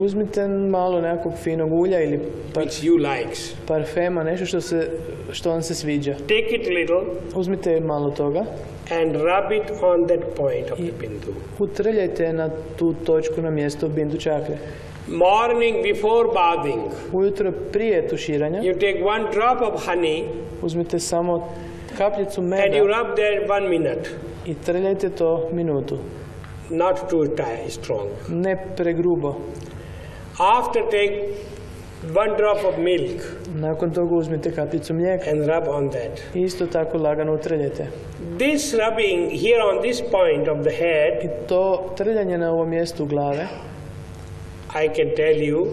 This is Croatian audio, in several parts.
Uzmite malo nekog finog ulja ili parfema, nešto što vam se sviđa. Take it little. Uzmite malo toga. And rub it on that point of the bindu. Utrljajte na tu točku na mjesto bindu čakre. Morning before bathing. Ujutro prije tuširanja. You take one drop of honey. Uzmite samo kapljicu meda. And you rub there 1 minute. I trljajte to minutu. Not too strong. Ne pregrubo. After take 1 drop of milk. Nakon toga uzmite kapljicu mlijeka. And rub on that. Isto tako lagano utrljajte. This rubbing here on this point of the head. I to trljanje na ovom mjestu glave. I can tell you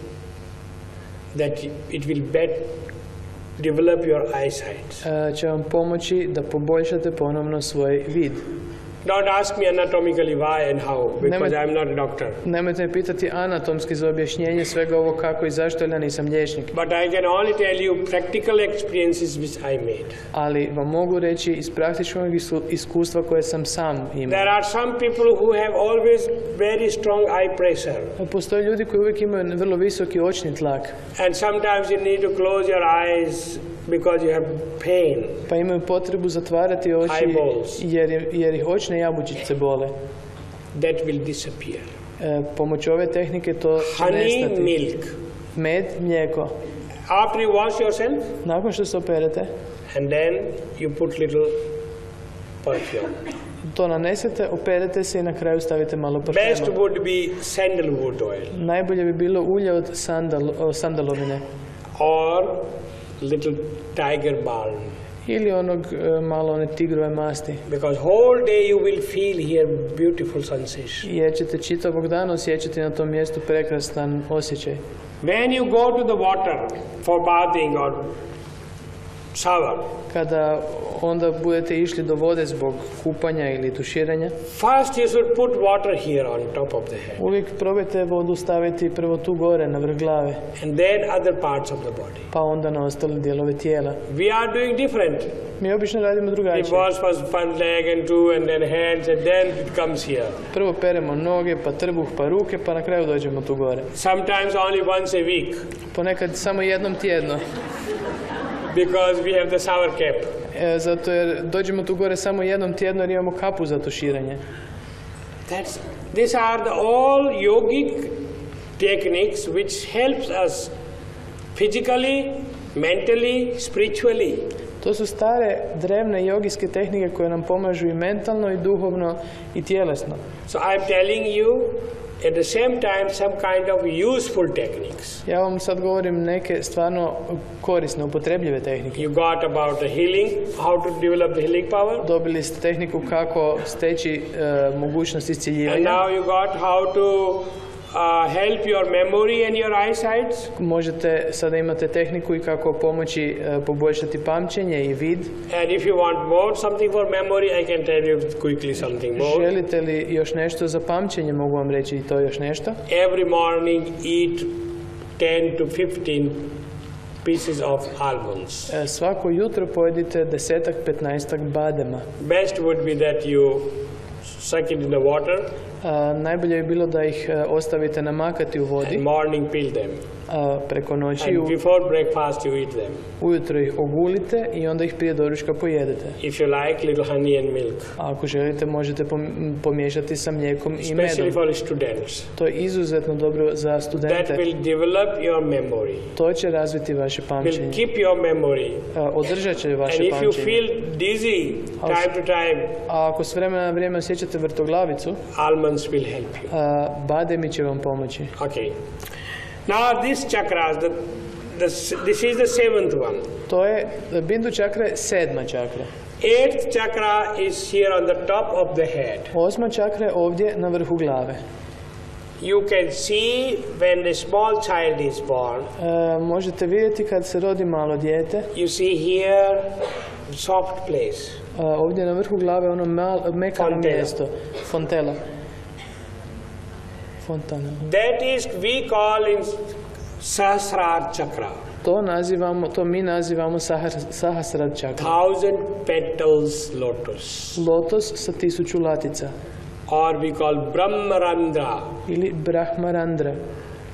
that it will develop your eyesight. Će vam pomoći da poboljšate ponovno svoj vid. Don't ask me anatomically why and how, because I'm not a doctor. Nemojte me pitati anatomski za objašnjenje svega ovo kako i zašto, jer ja nisam liječnik. But I can only tell you practical experiences which I made. Ali vam mogu reći iz praktičnog iskustva koje sam sam imao. There are some people who have always very strong eye pressure. Postoje ljudi koji uvijek imaju vrlo visoki očni tlak. And sometimes you need to close your eyes because you have pain. Pa imaju potrebu zatvarati oči jer ih očne jabučice bole. That will disappear. Pomoću ove tehnike to će nestati. Honey, milk. Med, mlijeko. After you wash yourself. Nakon što se operete. And then you put little perfume. To nanesete, operete se i na kraju stavite malo parfema. Best would be sandalwood oil. Najbolje bi bilo ulje od sandalovine. Or little tiger balm. Ili malo one tigrove masti. Because whole day you will feel here beautiful sensation. Jer ćete čitavog dana osjećati na tom mjestu prekrasan osjećaj. When you go to the water for bathing or shower. Kada onda budete išli do vode zbog kupanja ili tuširanja. First you should put water here on top of the head. Uvijek probajte vodu staviti prvo tu gore na vrh glave. And then other parts of the body. Pa onda na ostale dijelove tijela. We are doing different. Mi obično radimo drugačije. We wash first one leg and two and then hands and then it comes here. Prvo peremo noge, pa trbuh, pa ruke, pa na kraju dođemo tu gore. Sometimes only once a week. Ponekad samo jednom tjedno. Because we have the shower cap. Zato jer dođemo tu gore samo jednom tjedno jer imamo kapu za tuširanje. These are all yogic techniques which helps us physically, mentally, spiritually. To su stare, drevne jogijske tehnike koje nam pomažu i mentalno, i duhovno, i tjelesno. So I'm telling you at the same time some kind of useful techniques. Ja vam sad govorim neke stvarno korisne, upotrebljive tehnike. You got about the healing, how to develop the healing power. Dobili ste tehniku kako steći mogućnost iscijeljivanja. And now you got how to help your memory and your eyesight. Možete, sada imate tehniku i kako pomoći poboljšati pamćenje i vid. And if you want more something for memory, I can tell you quickly something more. Želite li još nešto za pamćenje, mogu vam reći i to još nešto. Every morning eat 10 to 15 pieces of almonds. Svako jutro pojedite 10-15 badema. Best would be that you suck it in the water. Najbolje bi bilo da ih ostavite namakati u vodi. And morning peel them. Preko noći. And before breakfast you eat them. Ujutro ih ogulite i onda ih prije doručka pojedete. If you like little honey and milk. Ako želite možete pomiješati sa mlijekom i medom. Especially for students. To je izuzetno dobro za studente. That will develop your memory. To će razviti vaše pamćenje. Will keep your memory. Održat će vaše pamćenje. And if you feel dizzy time to time. A ako s vremena na vrijeme osjećate vrtoglavicu. Almonds will help you. Bademi će vam pomoći. Okay. Now these chakras, this is the 7th one. To je bindu čakra, 7. čakra. 8th chakra is here on the top of the head. 8. čakra je ovdje na vrhu glave. You can see when a small child is born. Možete vidjeti kad se rodi malo dijete. You see here soft place. Ovdje na vrhu glave ono mekano mjesto. Fontela. Fontana. That is we call in Sahasrara chakra. To mi nazivamo Sahasrara čakra. 1000 petals lotus. Lotos sa 1000 latica. Or we call Brahmarandra. Ili Brahmarandra.